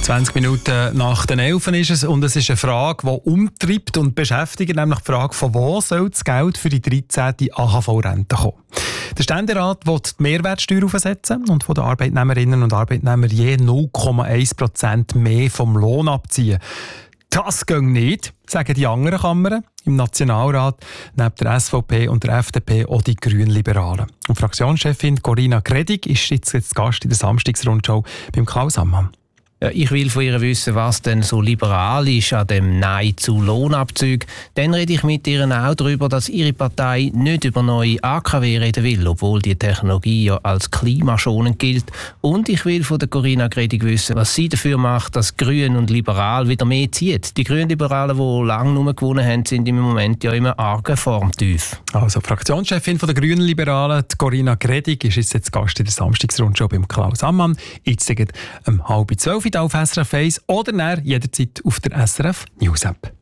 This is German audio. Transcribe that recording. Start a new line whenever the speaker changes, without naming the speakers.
20 Minuten nach den 11 ist es und es ist eine Frage, die umtreibt und beschäftigt, nämlich die Frage, von wo soll das Geld für die 13. AHV-Rente kommen. Der Ständerat will die Mehrwertsteuer aufsetzen und von den Arbeitnehmerinnen und Arbeitnehmern je 0,1% mehr vom Lohn abziehen. Das geht nicht, sagen die anderen Kammern. Im Nationalrat neben der SVP und der FDP auch die Grünliberalen. Und Fraktionschefin Corinna Gredig ist jetzt Gast in der Samstagsrundschau beim Klaus Ammann.
Ja, ich will von ihr wissen, was denn so liberal ist an dem Nein zu Lohnabzügen. Dann rede ich mit ihr auch darüber, dass ihre Partei nicht über neue AKW reden will, obwohl die Technologie ja als klimaschonend gilt. Und ich will von der Corinna Gredig wissen, was sie dafür macht, dass Grün und Liberal wieder mehr zieht. Die Grünliberalen, die lange nur gewonnen haben, sind im Moment ja immer argen Formtief.
Also Fraktionschefin von der Grünliberalen, Corinna Gredig, ist jetzt Gast in der Samstagsrundschau beim Klaus Ammann. Jetzt um 11:30 auf SRF 1 oder jederzeit auf der SRF News App.